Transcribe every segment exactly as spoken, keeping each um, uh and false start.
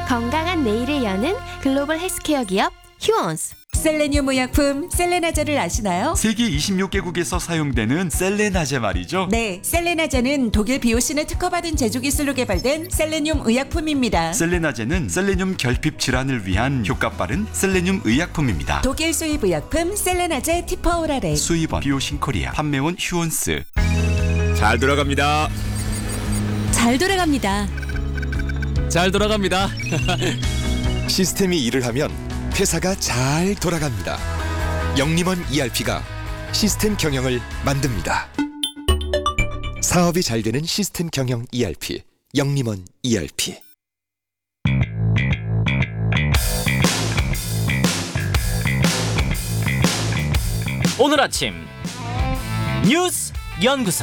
건강한 내일을 여는 글로벌 헬스케어 기업 휴원스. 셀레늄 의약품 셀레나제를 아시나요? 세계 이십육 개국에서 사용되는 셀레나제 말이죠. 네, 셀레나제는 독일 비오신에 특허받은 제조 기술로 개발된 셀레늄 의약품입니다. 셀레나제는 셀레늄 결핍 질환을 위한 효과 빠른 셀레늄 의약품입니다. 독일 수입 의약품 셀레나제 티퍼오랄에 수입원 비오신 코리아, 판매원 휴원스. 잘 돌아갑니다. 잘 돌아갑니다. 잘 돌아갑니다. 시스템이 일을 하면 회사가 잘 돌아갑니다. 영림원 이알피가 시스템 경영을 만듭니다. 사업이 잘 되는 시스템 경영 이알피, 영림원 이알피. 오늘 아침 뉴스 연구소.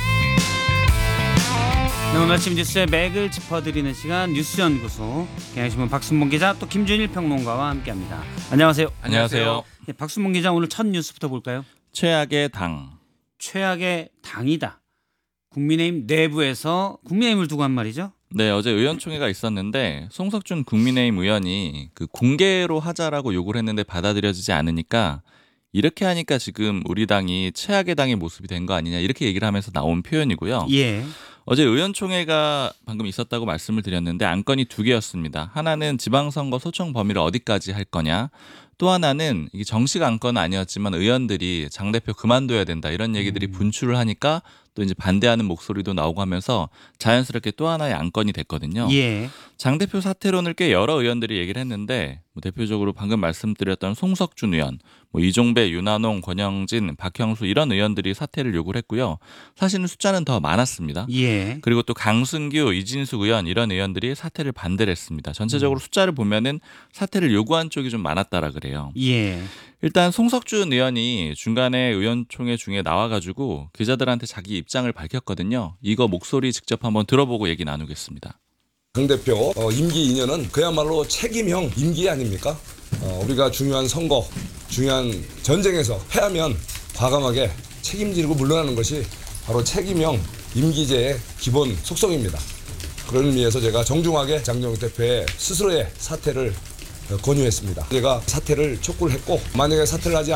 네, 오늘 아침 뉴스의 맥을 짚어드리는 시간 뉴스연구소. 경향신문 박순봉 기자, 또 김준일 평론가와 함께합니다. 안녕하세요. 안녕하세요. 네, 박순봉 기자, 오늘 첫 뉴스부터 볼까요? 최악의 당. 최악의 당이다. 국민의힘 내부에서 국민의힘을 두고 한 말이죠. 네, 어제 의원총회가 있었는데 송석준 국민의힘 의원이 그 공개로 하자라고 요구를 했는데 받아들여지지 않으니까 이렇게 하니까 지금 우리 당이 최악의 당의 모습이 된 거 아니냐, 이렇게 얘기를 하면서 나온 표현이고요. 예. 어제 의원총회가 방금 있었다고 말씀을 드렸는데 안건이 두 개였습니다. 하나는 지방선거 소청 범위를 어디까지 할 거냐, 또 하나는 이게 정식 안건은 아니었지만 의원들이 장 대표 그만둬야 된다, 이런 얘기들이 분출을 하니까 또 이제 반대하는 목소리도 나오고 하면서 자연스럽게 또 하나의 안건이 됐거든요. 예. 장 대표 사퇴론을 꽤 여러 의원들이 얘기를 했는데, 뭐 대표적으로 방금 말씀드렸던 송석준 의원, 뭐 이종배, 윤한홍, 권영진, 박형수 이런 의원들이 사퇴를 요구를 했고요. 사실은 숫자는 더 많았습니다. 예. 그리고 또 강승규, 이진숙 의원 이런 의원들이 사퇴를 반대를 했습니다. 전체적으로 숫자를 보면은 사퇴를 요구한 쪽이 좀 많았다라 그래요. 예. 일단 송석준 의원이 중간에 의원총회 중에 나와가지고 기자들한테 자기 입장을 밝혔거든요. 이거 목소리 직접 한번 들어보고 얘기 나누겠습니다. 강 대표 어, 임기 이 년은 그야말로 책임형 임기 아닙니까? 어, 우리가 중요한 선거, 중요한 전쟁에서 패하면 과감하게 책임지고 물러나는 것이 바로 책임형 임기제의 기본 속성입니다. 그런 의미에서 제가 정중하게 장정욱 대표의 스스로의 사퇴를 권유했습니다. 제가 사퇴를 촉구를 했고, 만약에 사퇴를 하지